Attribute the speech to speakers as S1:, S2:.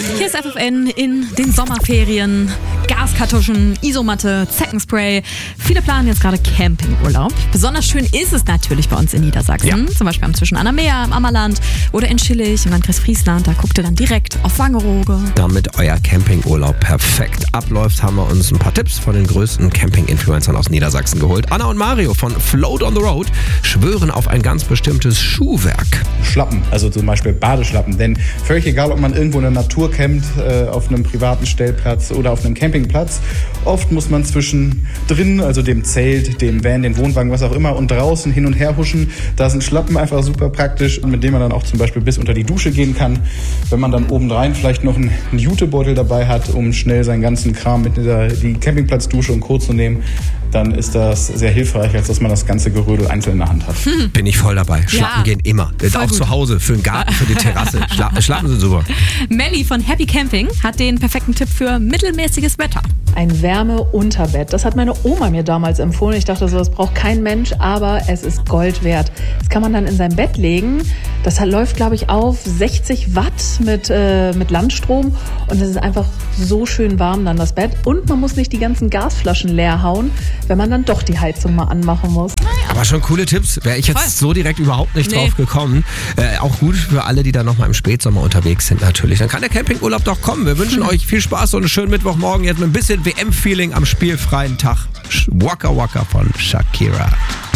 S1: Hier ist FFN in den Sommerferien. Gaskartuschen, Isomatte, Zeckenspray. Viele planen jetzt gerade Campingurlaub. Besonders schön ist es natürlich bei uns in Niedersachsen. Ja. Zum Beispiel am Zwischen Anna Meer, im Ammerland oder in Schillig im Landkreis Friesland. Da guckt ihr dann direkt auf Wangerooge.
S2: Damit euer Campingurlaub perfekt abläuft, haben wir uns ein paar Tipps von den größten Camping-Influencern aus Niedersachsen geholt. Anna und Mario von Float on the Road schwören auf ein ganz bestimmtes Schuhwerk.
S3: Schlappen, also zum Beispiel Badeschlappen. Denn völlig egal, ob man irgendwo in der Natur campt, auf einem privaten Stellplatz oder auf einem Campingplatz, oft muss man zwischendrin, also dem Zelt, dem Van, den Wohnwagen, was auch immer, und draußen hin und her huschen. Da sind Schlappen einfach super praktisch, mit denen man dann auch zum Beispiel bis unter die Dusche gehen kann. Wenn man dann obendrein vielleicht noch einen Jutebeutel dabei hat, um schnell seinen ganzen Kram mit die Campingplatzdusche und Co. zu nehmen, dann ist das sehr hilfreich, als dass man das ganze Gerödel einzeln in der Hand hat.
S2: Bin ich voll dabei. Schlappen gehen immer. Auch
S1: gut.
S2: Zu Hause, für den Garten, für die Terrasse. Schlappen sind super.
S1: Melli von Happy Camping hat den perfekten Tipp für mittelmäßiges Wetter.
S4: Ein Wärmeunterbett. Das hat meine Oma mir damals empfohlen. Ich dachte so, das braucht kein Mensch, aber es ist Gold wert. Das kann man dann in sein Bett legen. Das läuft, glaube ich, auf 60 Watt mit Landstrom. Und es ist einfach so schön warm dann, das Bett. Und man muss nicht die ganzen Gasflaschen leer hauen, wenn man dann doch die Heizung mal anmachen muss.
S2: Aber schon coole Tipps. Wäre ich jetzt so direkt überhaupt nicht drauf gekommen. Auch gut für alle, die da nochmal im Spätsommer unterwegs sind natürlich. Dann kann der Campingurlaub doch kommen. Wir wünschen euch viel Spaß und einen schönen Mittwochmorgen jetzt mit ein bisschen WM-Feeling am spielfreien Tag. Waka Waka von Shakira.